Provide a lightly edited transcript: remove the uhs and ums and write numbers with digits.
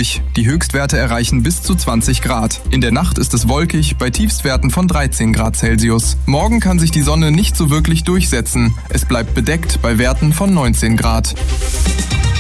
durch. Die Höchstwerte erreichen bis zu 20 Grad. In der Nacht ist es wolkig bei Tiefstwerten von 13 Grad Celsius. Morgen kann sich die Sonne nicht so wirklich durchsetzen. Es bleibt bedeckt bei Werten von 19 Grad.